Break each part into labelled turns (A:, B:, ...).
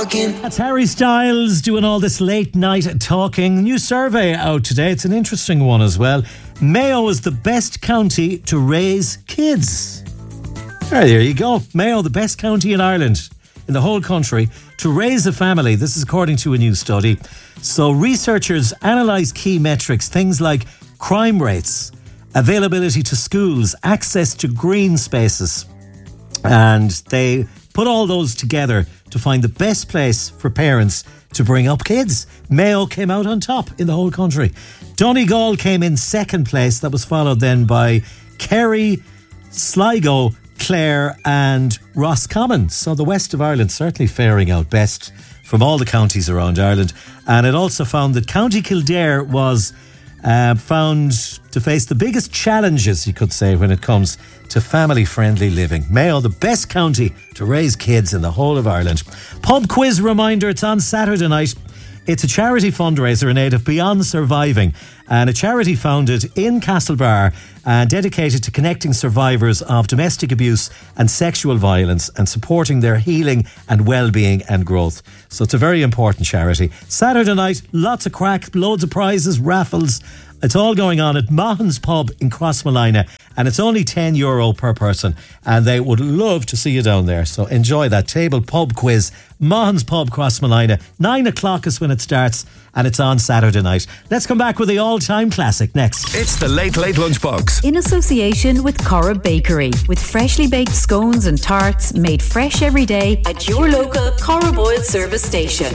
A: talking.
B: That's Harry Styles doing all this late night talking. New survey out today. It's an interesting one as well. Mayo is the best county to raise kids. There you go. Mayo, the best county in Ireland, in the whole country, to raise a family. This is according to a new study. So researchers analyse key metrics, things like crime rates, availability to schools, access to green spaces. And they put all those together to find the best place for parents to bring up kids. Mayo came out on top in the whole country. Donegal came in second place. That was followed then by Kerry, Sligo, Clare and Roscommon. So the west of Ireland certainly faring out best from all the counties around Ireland. And it also found that County Kildare was found to face the biggest challenges, you could say, when it comes to family-friendly living. Mayo, the best county to raise kids in the whole of Ireland. Pub quiz reminder, it's on Saturday night. It's a charity fundraiser in aid of Beyond Surviving, and a charity founded in Castlebar and dedicated to connecting survivors of domestic abuse and sexual violence and supporting their healing and well-being and growth. So it's a very important charity. Saturday night, lots of crack, loads of prizes, raffles. It's all going on at Mahon's Pub in Crossmolina, and it's only €10 per person, and they would love to see you down there. So enjoy that table pub quiz. Mahon's Pub, Crossmolina. 9 o'clock is when it starts, and it's on Saturday night. Let's come back with the all-time classic next.
C: It's the Late Late Lunchbox.
D: In association with Cora Bakery, with freshly baked scones and tarts made fresh every day at your local Cora Boyle service station.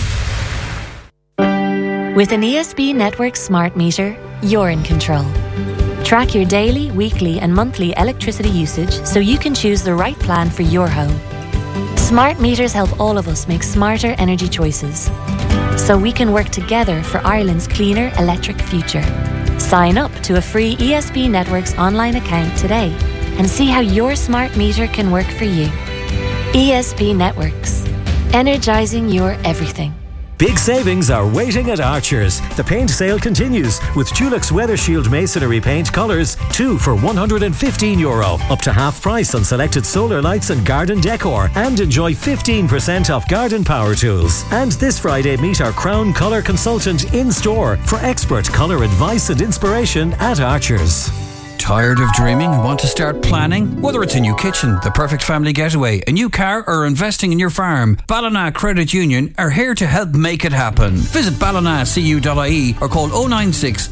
E: With an ESB Network smart meter, you're in control. Track your daily, weekly and monthly electricity usage so you can choose the right plan for your home. Smart meters help all of us make smarter energy choices, so we can work together for Ireland's cleaner electric future. Sign up to a free ESB Networks online account today and see how your smart meter can work for you. ESB Networks. Energising your everything.
B: Big savings are waiting at Archer's. The paint sale continues with Dulux Weather Shield Masonry Paint colours, 2 for €115, up to half price on selected solar lights and garden decor, and enjoy 15% off garden power tools. And this Friday, meet our Crown Colour consultant in store for expert colour advice and inspiration at Archer's.
F: Tired of dreaming and want to start planning? Whether it's a new kitchen, the perfect family getaway, a new car or investing in your farm, Ballina Credit Union are here to help make it happen. Visit ballinacu.ie or call 096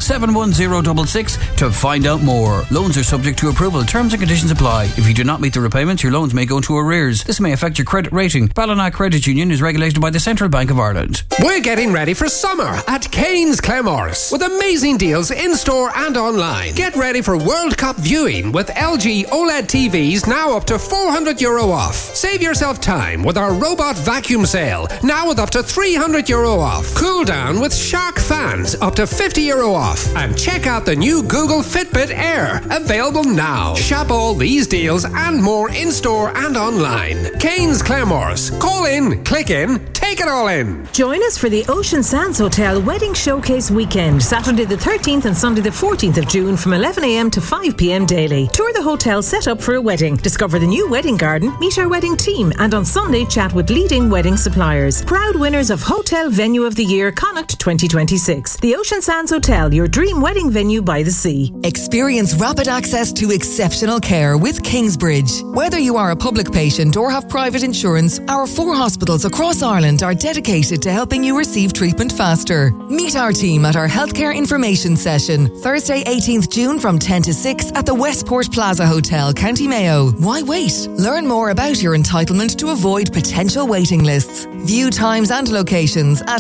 F: 71066 to find out more. Loans are subject to approval. Terms and conditions apply. If you do not meet the repayments, your loans may go into arrears. This may affect your credit rating. Ballina Credit Union is regulated by the Central Bank of Ireland.
G: We're getting ready for summer at Kane's Claremorris with amazing deals in-store and online. Get ready for World Cup viewing with LG OLED TVs now up to €400 off. Save yourself time with our robot vacuum sale, now with up to €300 off. Cool down with Shark fans, up to €50 off. And check out the new Google Fitbit Air, available now. Shop all these deals and more in-store and online. Kane's Claremorris. Call in, click in, take it all in.
H: Join us for the Ocean Sands Hotel Wedding Showcase Weekend, Saturday the 13th and Sunday the 14th of June from 11am to 5pm daily. Tour the hotel set up for a wedding, discover the new wedding garden, meet our wedding team, and on Sunday chat with leading wedding suppliers. Proud winners of Hotel Venue of the Year Connacht 2026. The Ocean Sands Hotel, your dream wedding venue by the sea.
I: Experience rapid access to exceptional care with Kingsbridge. Whether you are a public patient or have private insurance, our 4 hospitals across Ireland are dedicated to helping you receive treatment faster. Meet our team at our healthcare information session, Thursday 18th June from 10 to 6 at the Westport Plaza Hotel, County Mayo. Why wait? Learn more about your entitlement to avoid potential waiting lists. View times and locations at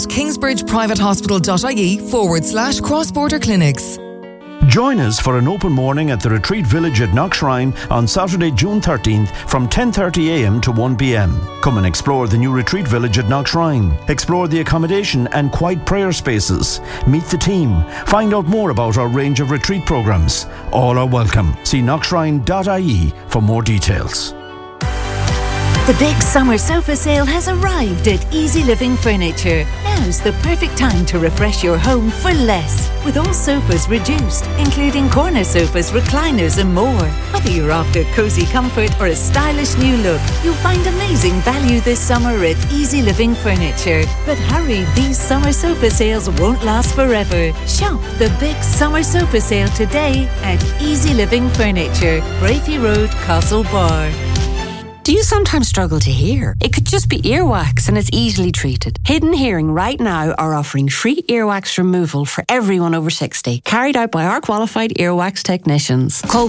I: kingsbridgeprivatehospital.ie/cross-border clinics.
J: Join us for an open morning at the Retreat Village at Knockshrine on Saturday, June 13th from 10:30am to 1pm. Come and explore the new Retreat Village at Knockshrine. Explore the accommodation and quiet prayer spaces. Meet the team. Find out more about our range of retreat programs. All are welcome. See knockshrine.ie for more details.
D: The big summer sofa sale has arrived at Easy Living Furniture. Now's the perfect time to refresh your home for less. With all sofas reduced, including corner sofas, recliners and more. Whether you're after cosy comfort or a stylish new look, you'll find amazing value this summer at Easy Living Furniture. But hurry, these summer sofa sales won't last forever. Shop the big summer sofa sale today at Easy Living Furniture, Brafey Road, Castlebar.
A: Do you sometimes struggle to hear? It could just be earwax and it's easily treated. Hidden Hearing right now are offering free earwax removal for everyone over 60, carried out by our qualified earwax technicians. Call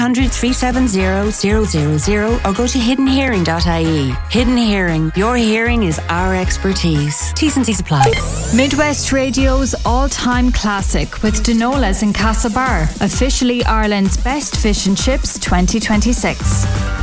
A: 1-800-370-000 or go to hiddenhearing.ie. Hidden Hearing, your hearing is our expertise. T's and C's apply.
K: Midwest Radio's all-time classic with Denola's in Castlebar, officially Ireland's best fish and chips 2026.